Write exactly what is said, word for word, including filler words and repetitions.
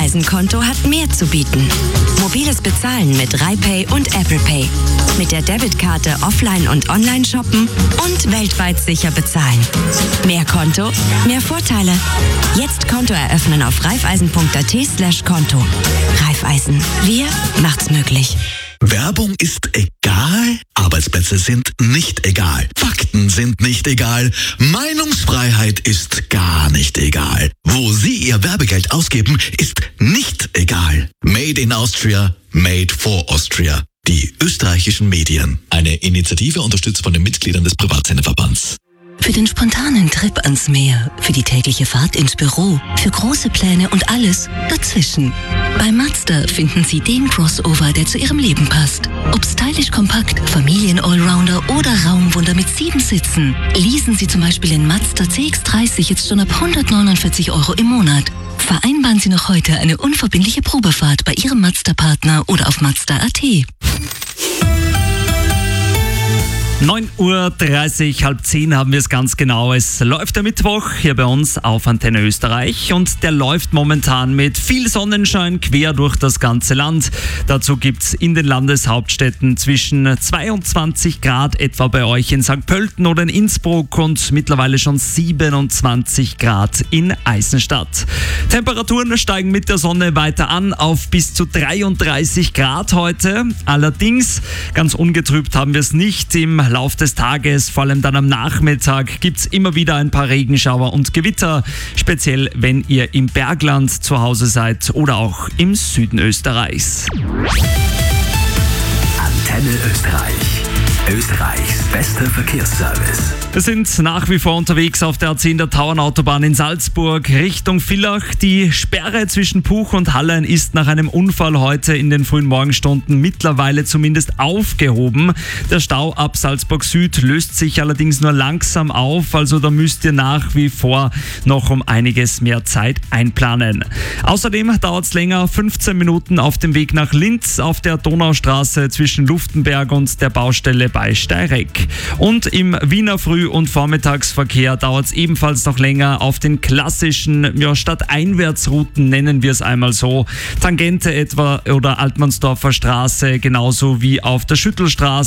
Raiffeisen-Konto hat mehr zu bieten. Mobiles Bezahlen mit RaiPay und Apple Pay. Mit der Debitkarte offline und online shoppen und weltweit sicher bezahlen. Mehr Konto, mehr Vorteile. Jetzt Konto eröffnen auf raiffeisen.at slash Konto. Raiffeisen. Wir macht's möglich. Werbung ist egal, Arbeitsplätze sind nicht egal, Fakten sind nicht egal, Meinungsfreiheit ist gar nicht egal. Wo Sie Ihr Werbegeld ausgeben, ist nicht egal. Made in Austria, made for Austria. Die österreichischen Medien. Eine Initiative unterstützt von den Mitgliedern des Privatsenderverbands. Für den spontanen Trip ans Meer, für die tägliche Fahrt ins Büro, für große Pläne und alles dazwischen. Bei Mazda finden Sie den Crossover, der zu Ihrem Leben passt. Ob stylisch kompakt, Familien-Allrounder oder Raumwunder mit sieben Sitzen. Leasen Sie zum Beispiel den Mazda C X dreißig jetzt schon ab hundertneunundvierzig Euro im Monat. Vereinbaren Sie noch heute eine unverbindliche Probefahrt bei Ihrem Mazda-Partner oder auf Mazda Punkt at. neun Uhr dreißig, halb zehn haben wir es ganz genau. Es läuft der Mittwoch hier bei uns auf Antenne Österreich und der läuft momentan mit viel Sonnenschein quer durch das ganze Land. Dazu gibt es in den Landeshauptstädten zwischen zweiundzwanzig Grad etwa bei euch in Sankt Pölten oder in Innsbruck und mittlerweile schon siebenundzwanzig Grad in Eisenstadt. Temperaturen steigen mit der Sonne weiter an auf bis zu dreiunddreißig Grad heute. Allerdings, ganz ungetrübt haben wir es nicht. Im Lauf des Tages, vor allem dann am Nachmittag, gibt es immer wieder ein paar Regenschauer und Gewitter, speziell wenn ihr im Bergland zu Hause seid oder auch im Süden Österreichs. Antenne Österreich. Österreichs bester Verkehrsservice. Wir sind nach wie vor unterwegs auf der A zehn der Tauernautobahn in Salzburg Richtung Villach. Die Sperre zwischen Puch und Hallein ist nach einem Unfall heute in den frühen Morgenstunden mittlerweile zumindest aufgehoben. Der Stau ab Salzburg Süd löst sich allerdings nur langsam auf, also da müsst ihr nach wie vor noch um einiges mehr Zeit einplanen. Außerdem dauert es länger, fünfzehn Minuten auf dem Weg nach Linz auf der Donaustraße zwischen Luftenberg und der Baustelle bei Steyregg. Und im Wiener Früh- und Vormittagsverkehr dauert es ebenfalls noch länger auf den klassischen ja, Stadteinwärtsrouten, nennen wir es einmal so. Tangente etwa oder Altmannsdorfer Straße, genauso wie auf der Schüttelstraße.